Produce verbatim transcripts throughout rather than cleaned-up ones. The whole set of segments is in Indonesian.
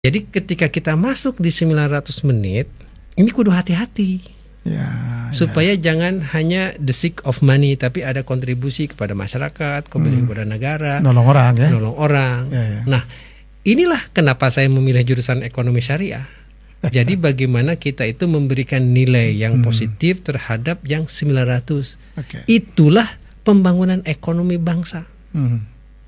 Jadi ketika kita masuk di sembilan ratus menit, ini kudu hati-hati. Ya, supaya ya. jangan hanya the sake of money, tapi ada kontribusi kepada masyarakat, kontribusi hmm. kepada negara, nolong orang ya. Nolong orang. Ya, ya. Nah, inilah kenapa saya memilih jurusan ekonomi syariah. Jadi bagaimana kita itu memberikan nilai yang hmm. positif terhadap yang sembilan ratus. Okay. Itulah pembangunan ekonomi bangsa. Hmm.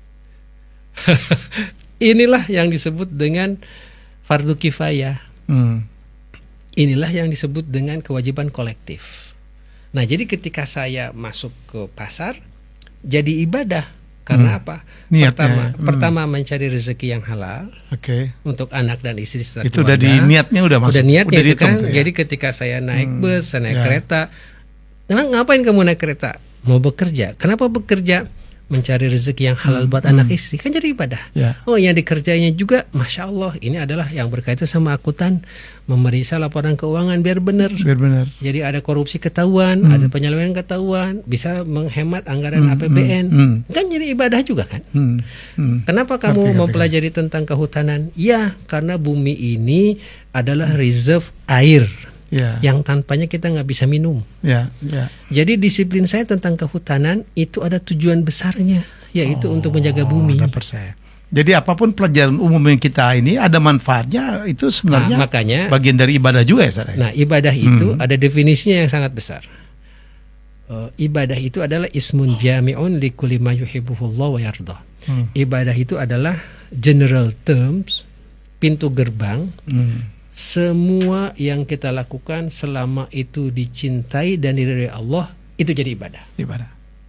Inilah yang disebut dengan fardu kifayah. Hmm. Inilah yang disebut dengan kewajiban kolektif. Nah, jadi ketika saya masuk ke pasar, jadi ibadah. Karena hmm. apa? Niatnya, pertama, hmm. pertama mencari rezeki yang halal. Oke. Okay. Untuk anak dan istri serta itu udah di niatnya udah masuk. Udah niatnya udah itu kan. Ya? Jadi ketika saya naik hmm. bus, saya naik ya. kereta, kenapa ngapain kamu naik kereta? Mau bekerja. Kenapa bekerja? Mencari rezeki yang halal hmm. buat hmm. anak istri, kan jadi ibadah. Ya. Oh, yang dikerjanya juga, masya Allah, ini adalah yang berkaitan sama akuntan, memeriksa laporan keuangan biar benar. Biar benar. Jadi ada korupsi ketahuan, hmm. ada penyelewengan ketahuan, bisa menghemat anggaran hmm. A P B N, hmm. kan jadi ibadah juga kan. Hmm. Hmm. Kenapa kamu mau pelajari tentang kehutanan? Ya, karena bumi ini adalah reserve air. Ya. Yang tanpanya kita nggak bisa minum. Ya, ya. Jadi disiplin saya tentang kehutanan itu ada tujuan besarnya, yaitu oh, untuk menjaga bumi. seratus persen. Jadi apapun pelajaran umum yang kita ini ada manfaatnya, itu sebenarnya nah, makanya, bagian dari ibadah juga ya, Sarah? Nah, ibadah itu hmm. ada definisinya yang sangat besar. Uh, ibadah itu adalah ismun jami'un li kulli ma yuhibbuhullah wa yardah. Hmm. Ibadah itu adalah general terms, pintu gerbang. Hmm. Semua yang kita lakukan selama itu dicintai dan diridhai Allah, itu jadi ibadah. Ibadah.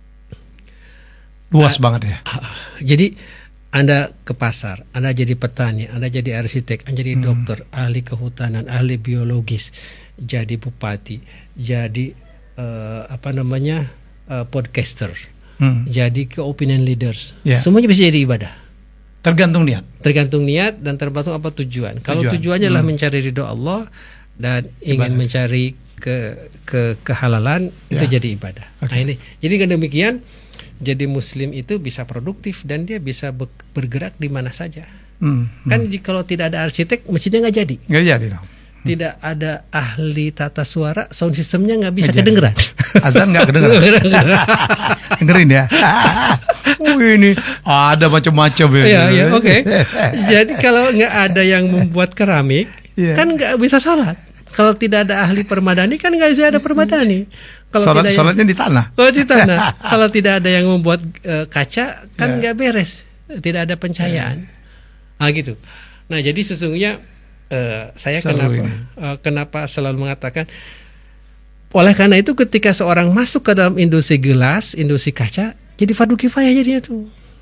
Luas uh, banget ya. Uh, jadi Anda ke pasar, Anda jadi petani, Anda jadi arsitek, Anda jadi hmm. dokter, ahli kehutanan, ahli biologis, jadi bupati, jadi uh, apa namanya uh, podcaster, hmm. jadi ke opinion leaders. Yeah. Semuanya bisa jadi ibadah. Tergantung niat. Tergantung niat dan tergantung apa tujuan. Kalau tujuan. tujuannya adalah hmm. mencari ridho Allah dan ingin ibadah. mencari ke ke kehalalan, ya. itu jadi ibadah. Okay. Nah ini, jadi kan demikian, jadi Muslim itu bisa produktif dan dia bisa bergerak di mana saja. Hmm. Kan hmm. kalau tidak ada arsitek, masjidnya nggak jadi. Nggak jadi dong. Tidak ada ahli tata suara, sound systemnya nggak bisa gak kedengeran. Azan nggak kedengeran. Dengerin ya. Oh ini ada macam-macam ya. Iya, ya, oke. Okay. Jadi kalau nggak ada yang membuat keramik, yeah. kan nggak bisa sholat. Kalau tidak ada ahli permadani, kan nggak bisa ada permadani. Kalau Salat, tidak sholatnya yang, di tanah. Oh di tanah. Kalau tidak ada yang membuat uh, kaca, kan nggak yeah. beres. Tidak ada pencahayaan. Yeah. Ah gitu. Nah jadi sesungguhnya uh, saya selalu kenapa uh, kenapa selalu mengatakan, oleh karena itu ketika seorang masuk ke dalam industri gelas, industri kaca, jadi fardu kifayah jadinya tuh.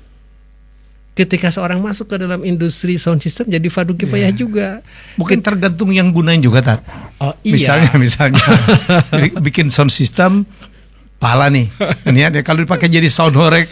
Ketika seorang masuk ke dalam industri sound system, jadi fardu kifayah yeah. juga. Mungkin tergantung yang gunain juga, Tat. Oh iya. Misalnya, misalnya bikin sound system, pahala nih. Ini ya, kalau dipakai jadi sound horek,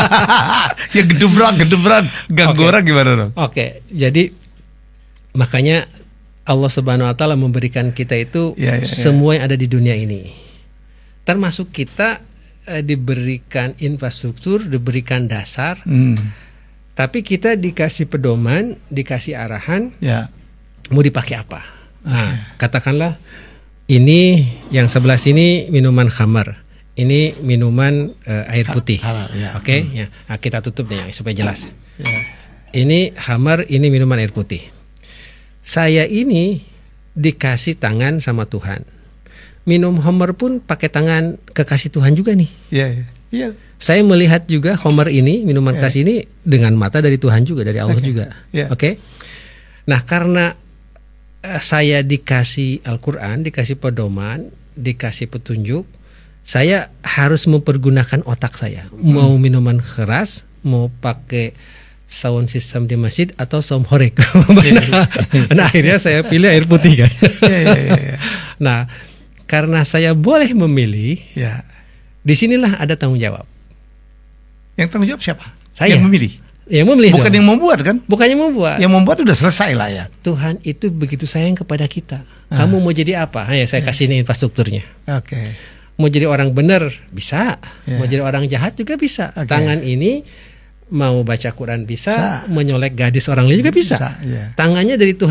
ya gedebrak, gedebrak, ganggu orang gimana dong? Oke, okay. Jadi makanya Allah Subhanahu Wa Taala memberikan kita itu yeah, yeah, semua yeah. yang ada di dunia ini, termasuk kita eh, diberikan infrastruktur, diberikan dasar. Hmm. Tapi kita dikasih pedoman, dikasih arahan, ya. Mau dipakai apa? Okay. Nah, katakanlah ini yang sebelah sini minuman khamar, ini minuman uh, air putih, ya. Oke? Okay? Hmm. Ya. Nah, kita tutup nih supaya jelas. Ya. Ini khamar, ini minuman air putih. Saya ini dikasih tangan sama Tuhan. Minum khamar pun pakai tangan kekasih Tuhan juga nih. Iya. Ya. Ya. Saya melihat juga Homer ini, minuman keras yeah. ini dengan mata dari Tuhan juga, dari Allah okay. juga. Yeah. Oke. Okay? Nah, karena uh, saya dikasih Al-Qur'an, dikasih pedoman, dikasih petunjuk, saya harus mempergunakan otak saya. Hmm. Mau minuman keras, mau pakai sound system di masjid atau sound horek. nah, nah, akhirnya saya pilih air putih kan. yeah, yeah, yeah, yeah. Nah, karena saya boleh memilih, yeah. disinilah ada tanggung jawab. Yang tanggung jawab siapa? Saya. Yang memilih. Yang memilih. Bukan dong. Yang membuat kan? Bukan yang membuat. Yang membuat udah selesai lah ya. Tuhan itu begitu sayang kepada kita. Ah. Kamu mau jadi apa? Ya saya kasih ini infrastrukturnya. Oke. Okay. Mau jadi orang benar bisa. Yeah. Mau jadi orang jahat juga bisa. Okay. Tangan ini mau baca Quran bisa, bisa. menyolek gadis orang lain juga bisa. Bisa, yeah. Tangannya dari Tuhan